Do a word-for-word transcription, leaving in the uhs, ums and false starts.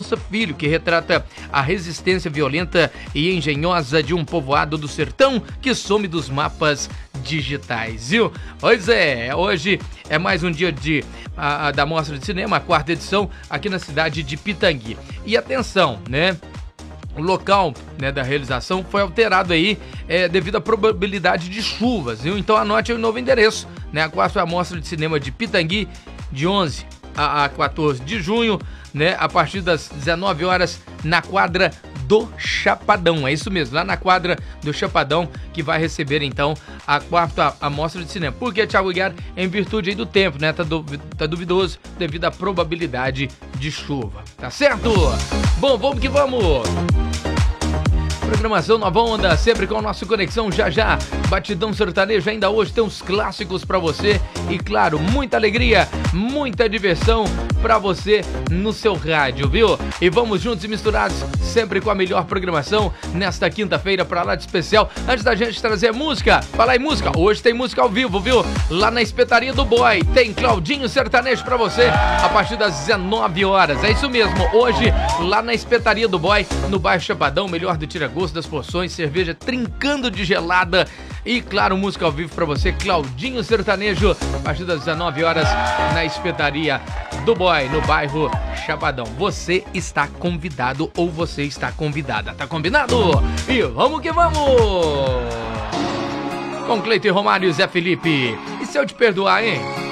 Mendonça Filho, que retrata a resistência violenta e engenhosa de um povoado do sertão que some dos mapas digitais, viu? Pois é, hoje é mais um dia de, a, a, da Mostra de Cinema, a quarta edição, aqui na cidade de Pitangui. E atenção, né? O local, né, da realização foi alterado aí é, devido à probabilidade de chuvas, viu? Então anote aí o novo endereço, né? A quarta Mostra de Cinema de Pitangui, de onze a quatorze de junho, né? A partir das dezenove horas, na quadra do Chapadão. É isso mesmo, lá na quadra do Chapadão, que vai receber então a quarta Amostra de Cinema. Por que, Thiago Guiar? Em virtude aí do tempo, né? Tá, duv- tá duvidoso devido à probabilidade de chuva. Tá certo? Bom, vamos que vamos! Programação Nova Onda, sempre com o nosso Conexão Já Já. Batidão sertaneja, ainda hoje tem uns clássicos pra você. E claro, muita alegria, muita diversão pra você no seu rádio, viu? E vamos juntos e misturados, sempre com a melhor programação nesta quinta-feira pra lá de especial. Antes da gente trazer música, falar em música, hoje tem música ao vivo, viu? Lá na Espetaria do Boy, tem Claudinho Sertanejo pra você a partir das dezenove horas. É isso mesmo, hoje lá na Espetaria do Boy, no bairro Chapadão, melhor do Tiragosto das porções, cerveja trincando de gelada e, claro, música ao vivo pra você, Claudinho Sertanejo, a partir das dezenove horas na Espetaria do Boy, no bairro Chapadão. Você está convidado ou você está convidada, tá combinado? E vamos que vamos! Com Cleiton Romário e Zé Felipe. E se eu te perdoar, hein?